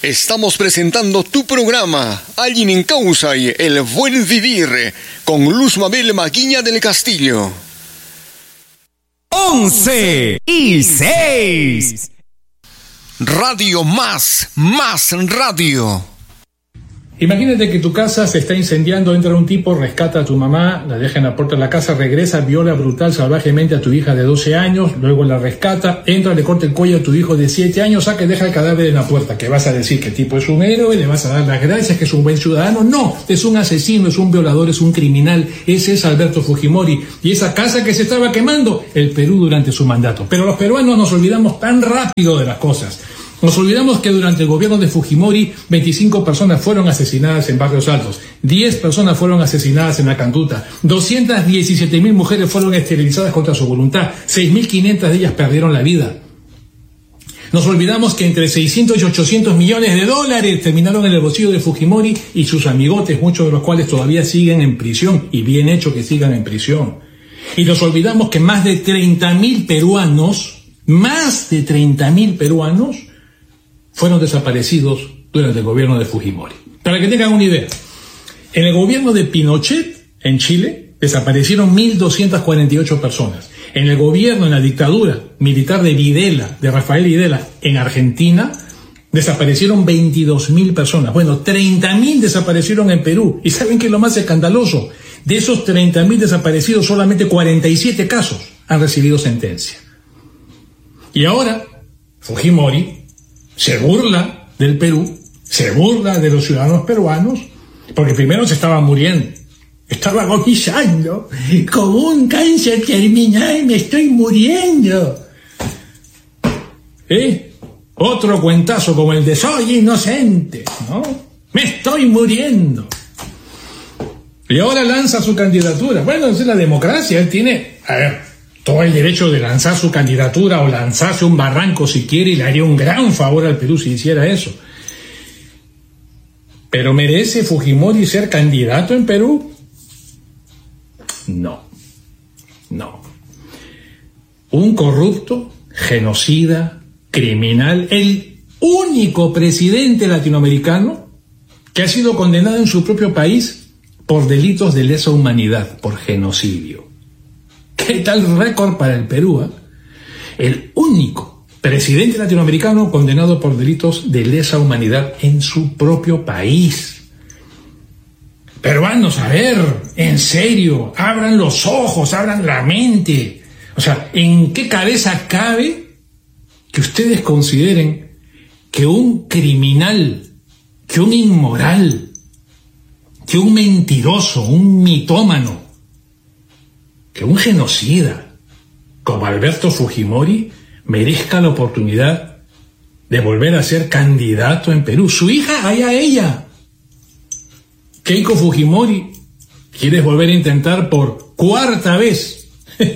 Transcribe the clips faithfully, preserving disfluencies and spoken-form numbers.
Estamos presentando tu programa, Alguien en Causa y El Buen Vivir, con Luz Mabel Maguiña del Castillo. Once y seis. Radio Más, Más Radio. Imagínate que tu casa se está incendiando, entra un tipo, rescata a tu mamá, la deja en la puerta de la casa, regresa, viola brutal, salvajemente a tu hija de doce años, luego la rescata, entra, le corta el cuello a tu hijo de siete años, saca y deja el cadáver en la puerta. ¿Qué vas a decir? ¿Que el tipo es un héroe? ¿Le vas a dar las gracias? ¿Que es un buen ciudadano? No, es un asesino, es un violador, es un criminal. Ese es Alberto Fujimori. Y esa casa que se estaba quemando, el Perú durante su mandato. Pero los peruanos nos olvidamos tan rápido de las cosas. Nos olvidamos que durante el gobierno de Fujimori, veinticinco personas fueron asesinadas en Barrios Altos, diez personas fueron asesinadas en Acanduta, doscientas diecisiete mil mujeres fueron esterilizadas contra su voluntad, seis mil quinientas de ellas perdieron la vida. Nos olvidamos que entre seiscientos y ochocientos millones de dólares terminaron en el bolsillo de Fujimori y sus amigotes, muchos de los cuales todavía siguen en prisión, y bien hecho que sigan en prisión. Y nos olvidamos que más de treinta mil peruanos, más de treinta mil peruanos, fueron desaparecidos durante el gobierno de Fujimori. Para que tengan una idea, en el gobierno de Pinochet, en Chile, desaparecieron mil doscientas cuarenta y ocho personas. En el gobierno, en la dictadura militar de Videla, de Rafael Videla, en Argentina, desaparecieron veintidós mil personas. Bueno, treinta mil desaparecieron en Perú. ¿Y saben qué es lo más escandaloso? De esos treinta mil desaparecidos, solamente cuarenta y siete casos han recibido sentencia. Y ahora, Fujimori se burla del Perú, se burla de los ciudadanos peruanos, porque primero se estaba muriendo, estaba agonizando, con un cáncer terminal, me estoy muriendo. ¿Eh? Otro cuentazo como el de soy inocente, ¿no? Me estoy muriendo. Y ahora lanza su candidatura. Bueno, esa es la democracia, él tiene, a ver, todo el derecho de lanzar su candidatura o lanzarse un barranco si quiere, y le haría un gran favor al Perú si hiciera eso. ¿Pero merece Fujimori ser candidato en Perú? No, no. Un corrupto, genocida, criminal, el único presidente latinoamericano que ha sido condenado en su propio país por delitos de lesa humanidad, por genocidio. ¿Qué tal récord para el Perú? ¿eh? El único presidente latinoamericano condenado por delitos de lesa humanidad en su propio país. Peruanos, a ver, en serio, abran los ojos, abran la mente. O sea, ¿en qué cabeza cabe que ustedes consideren que un criminal, que un inmoral, que un mentiroso, un mitómano, que un genocida como Alberto Fujimori merezca la oportunidad de volver a ser candidato en Perú? Su hija, allá ella. Keiko Fujimori quiere volver a intentar por cuarta vez.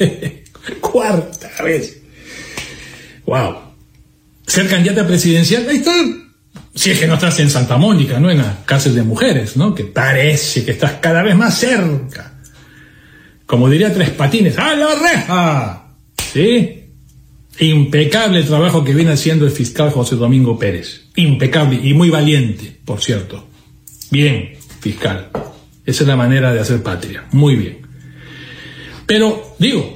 Cuarta vez. Wow. Ser candidata presidencial, ahí está. Si es que no estás en Santa Mónica, ¿no? En la cárcel de mujeres, ¿no? Que parece que estás cada vez más cerca. Como diría Tres Patines, ¡a la reja! ¿Sí? Impecable el trabajo que viene haciendo el fiscal José Domingo Pérez. Impecable y muy valiente, por cierto. Bien, fiscal. Esa es la manera de hacer patria. Muy bien. Pero, digo,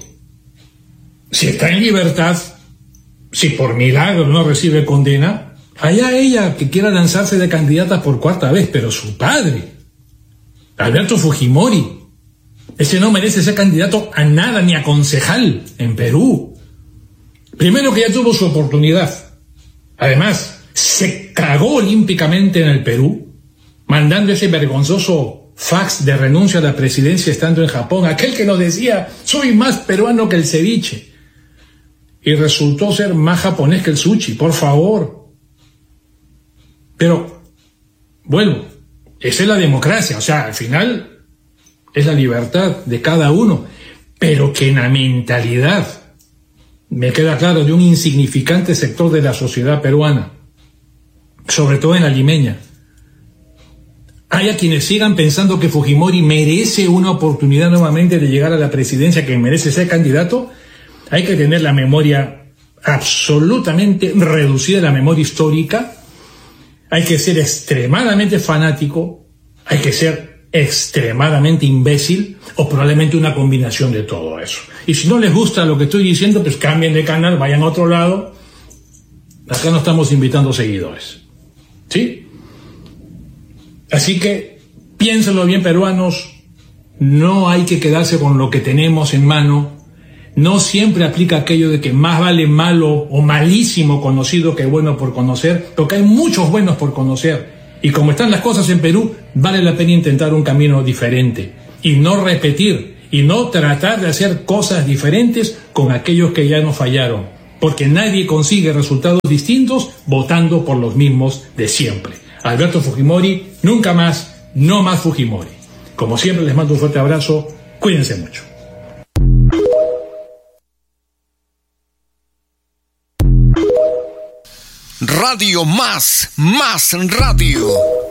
si está en libertad, si por milagro no recibe condena, allá ella que quiera lanzarse de candidata por cuarta vez, pero su padre, Alberto Fujimori, ese no merece ser candidato a nada, ni a concejal en Perú. Primero que ya tuvo su oportunidad. Además, se cagó olímpicamente en el Perú, mandando ese vergonzoso fax de renuncia a la presidencia estando en Japón, aquel que nos decía, soy más peruano que el ceviche. Y resultó ser más japonés que el sushi, por favor. Pero, bueno, esa es la democracia, o sea, al final es la libertad de cada uno, pero que en la mentalidad, me queda claro, de un insignificante sector de la sociedad peruana, sobre todo en la limeña, haya quienes sigan pensando que Fujimori merece una oportunidad nuevamente de llegar a la presidencia, que merece ser candidato. Hay que tener la memoria absolutamente reducida, la memoria histórica. hay que ser extremadamente fanático, hay que ser extremadamente imbécil o probablemente una combinación de todo eso. Y si no les gusta lo que estoy diciendo, pues cambien de canal, vayan a otro lado. Acá no estamos invitando seguidores, ¿sí? Así que piénsenlo bien, peruanos, no hay que quedarse con lo que tenemos en mano. No siempre aplica aquello de que más vale malo o malísimo conocido que bueno por conocer, porque hay muchos buenos por conocer. Y como están las cosas en Perú, vale la pena intentar un camino diferente y no repetir y no tratar de hacer cosas diferentes con aquellos que ya nos fallaron, porque nadie consigue resultados distintos votando por los mismos de siempre. Alberto Fujimori, nunca más, no más Fujimori. Como siempre, les mando un fuerte abrazo, cuídense mucho. Radio Más, Más Radio.